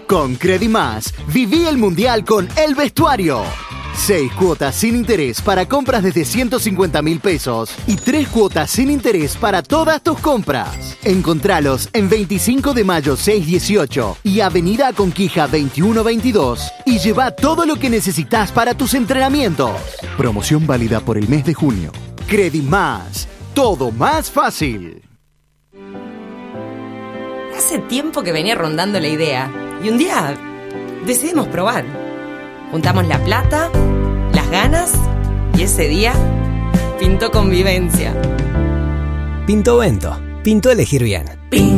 Con Credimás, viví el Mundial con el vestuario. 6 cuotas sin interés para compras desde 150.000 pesos y 3 cuotas sin interés para todas tus compras. Encontralos en 25 de mayo 618 y Avenida Conquija 2122 y lleva todo lo que necesitas para tus entrenamientos. Promoción válida por el mes de junio. Credimás, todo más fácil. Hace tiempo que venía rondando la idea y un día decidimos probar. Juntamos la plata, las ganas y ese día pintó convivencia. Pintó Vento. Pintó elegir bien.